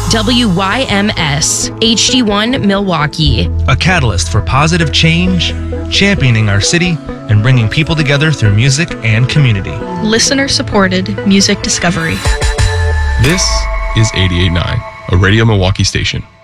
WYMS HD1 Milwaukee. A catalyst for positive change, championing our city, and bringing people together through music and community. Listener-supported music discovery. This is 88.9, a Radio Milwaukee station.